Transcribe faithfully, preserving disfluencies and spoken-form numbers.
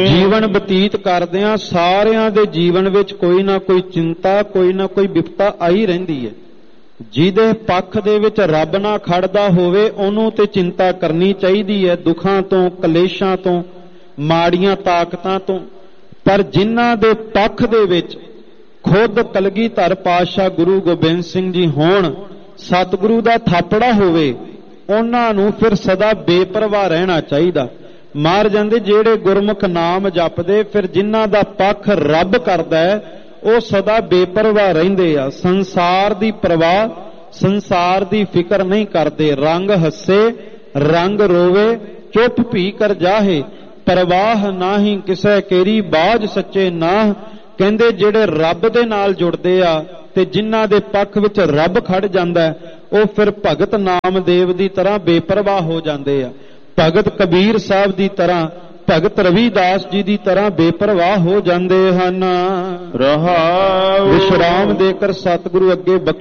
ਜੀਵਨ ਬਤੀਤ ਕਰਦਿਆਂ ਸਾਰਿਆਂ ਦੇ ਜੀਵਨ ਵਿੱਚ ਕੋਈ ਨਾ ਕੋਈ ਚਿੰਤਾ, ਕੋਈ ਨਾ ਕੋਈ ਵਿਪਤਾ ਆਈ ਰਹਿੰਦੀ ਹੈ। ਜਿਹਦੇ ਪੱਖ ਦੇ ਵਿੱਚ ਰੱਬ ਨਾ ਖੜਦਾ ਹੋਵੇ ਉਹਨੂੰ ਤੇ ਚਿੰਤਾ ਕਰਨੀ ਚਾਹੀਦੀ ਹੈ, ਦੁੱਖਾਂ ਤੋਂ, ਕਲੇਸ਼ਾਂ ਤੋਂ, ਮਾੜੀਆਂ ਤਾਕਤਾਂ ਤੋਂ। ਪਰ ਜਿਨ੍ਹਾਂ ਦੇ ਪੱਖ ਦੇ ਵਿੱਚ ਖੁਦ ਕਲਗੀਧਰ ਪਾਤਸ਼ਾਹ ਗੁਰੂ ਗੋਬਿੰਦ ਸਿੰਘ ਜੀ ਹੋਣ, ਸਤਿਗੁਰੂ ਦਾ ਥਾਪੜਾ ਹੋਵੇ, ਉਹਨਾਂ ਨੂੰ ਫਿਰ ਸਦਾ ਬੇਪਰਵਾਹ ਰਹਿਣਾ ਚਾਹੀਦਾ। ਮਾਰ ਜਾਂਦੇ ਜਿਹੜੇ ਗੁਰਮੁਖ ਨਾਮ ਜਪਦੇ, ਫਿਰ ਜਿਨ੍ਹਾਂ ਦਾ ਪੱਖ ਰੱਬ ਕਰਦਾ ਹੈ ਉਹ ਸਦਾ ਬੇਪਰਵਾਹ ਰਹਿੰਦੇ ਆ। ਸੰਸਾਰ ਦੀ ਪਰਵਾਹ, ਸੰਸਾਰ ਦੀ ਫਿਕਰ ਨਹੀਂ ਕਰਦੇ। ਰੰਗ ਹੱਸੇ ਰੰਗ ਰੋਵੇ, ਚੁੱਪ ਭੀ ਕਰ ਜਾਹੇ, ਪਰਵਾਹ ਨਾਹੀਂ ਕਿਸੇ ਕੇਰੀ, ਬਾਝ ਸੱਚੇ ਨਾਹ। ਕਹਿੰਦੇ ਜਿਹੜੇ ਰੱਬ ਦੇ ਨਾਲ ਜੁੜਦੇ ਆ ਤੇ ਜਿਨ੍ਹਾਂ ਦੇ ਪੱਖ ਵਿੱਚ ਰੱਬ ਖੜ ਜਾਂਦਾ ਉਹ ਫਿਰ ਭਗਤ ਨਾਮਦੇਵ ਦੀ ਤਰ੍ਹਾਂ ਬੇਪਰਵਾਹ ਹੋ ਜਾਂਦੇ ਆ, ਭਗਤ ਕਬੀਰ ਸਾਹਿਬ ਦੀ ਤਰ੍ਹਾਂ, ਭਗਤ ਰਵੀਦਾਸ ਜੀ ਦੀ ਤਰ੍ਹਾਂ ਬੇਪਰਵਾਹ ਹੋ ਜਾਂਦੇ ਹਨ। ਰਹਾਉ ਵਿਸ਼ਰਾਮ ਦੇ ਕਰ ਸਤਿਗੁਰੂ ਅੱਗੇ ਬਖਸ਼